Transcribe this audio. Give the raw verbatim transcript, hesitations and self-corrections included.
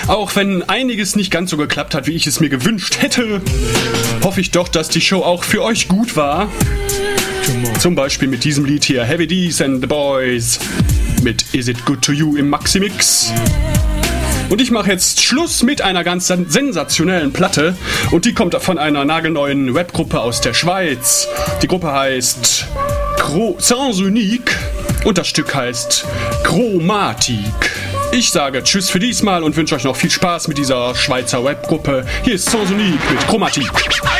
Auch wenn einiges nicht ganz so geklappt hat, wie ich es mir gewünscht hätte, hoffe ich doch, dass die Show auch für euch gut war. Zum Beispiel mit diesem Lied hier, Heavy D's and the Boys, mit Is It Good to You im Maximix. Und ich mache jetzt Schluss mit einer ganz sensationellen Platte. Und die kommt von einer nagelneuen Webgruppe aus der Schweiz. Die Gruppe heißt Cro- Sans Unique und das Stück heißt Chromatik. Ich sage Tschüss für diesmal und wünsche euch noch viel Spaß mit dieser Schweizer Webgruppe. Hier ist Sans Unique mit Chromatik.